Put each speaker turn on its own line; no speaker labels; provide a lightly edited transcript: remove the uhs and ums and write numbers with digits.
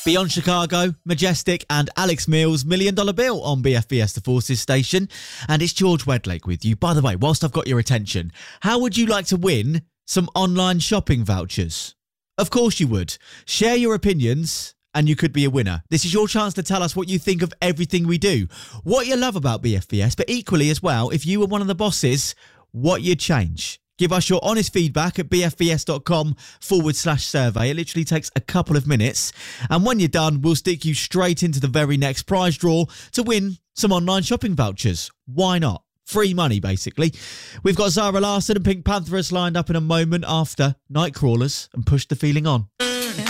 Beyond Chicago, Majestic and Alex Mills, $1 Million Bill on BFBS The Forces station. And it's George Wedlake with you. By the way, whilst I've got your attention, how would you like to win some online shopping vouchers? Of course you would. Share your opinions and you could be a winner. This is your chance to tell us what you think of everything we do, what you love about BFBS, but equally as well, if you were one of the bosses, what you'd change. Give us your honest feedback at bfbs.com/survey. It literally takes a couple of minutes. And when you're done, we'll stick you straight into the very next prize draw to win some online shopping vouchers. Why not? Free money, basically. We've got Zara Larsson and Pink Pantheress lined up in a moment after Nightcrawlers and Push the Feeling On.